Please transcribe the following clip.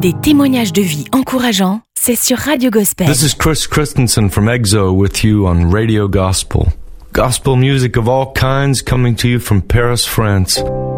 Des témoignages de vie encourageants, c'est sur Radio Gospel. This is Chris Christensen from EXO with you on Radio Gospel. Gospel music of all kinds coming to you from Paris, France.